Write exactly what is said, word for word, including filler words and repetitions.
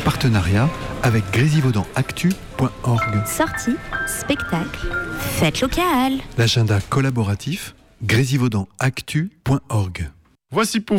partenariat avec grésivaudan actu point org. Sorties, spectacles, fêtes locales. L'agenda collaboratif grésivaudan actu point org. Voici pour